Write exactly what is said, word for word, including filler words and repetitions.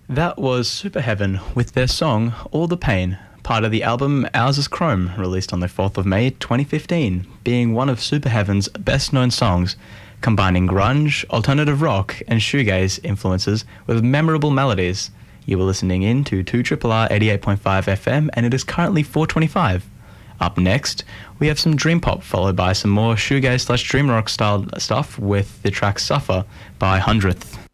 That was Superheaven with their song All the Pain, part of the album Ours is Chrome, released on the fourth of May twenty fifteen, being one of Superheaven's best known songs, combining grunge, alternative rock, and shoegaze influences with memorable melodies. You were listening in to two R R R eighty-eight point five F M, and it is currently four twenty-five. Up next, we have some dream pop, followed by some more shoegaze slash dream rock style stuff with the track Suffer by Hundredth.